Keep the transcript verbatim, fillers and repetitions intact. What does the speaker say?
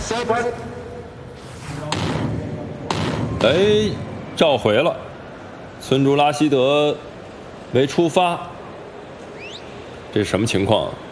哎，召回了，村主拉希德为出发，这是什么情况？